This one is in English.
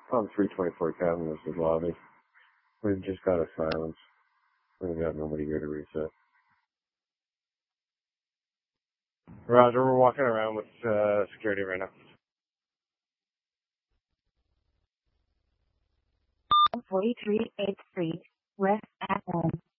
On 324 cabin, this is lobby. We've just got a silence. We've got nobody here to reset. Roger, we're walking around with security right now. 43 8th Street, West at home.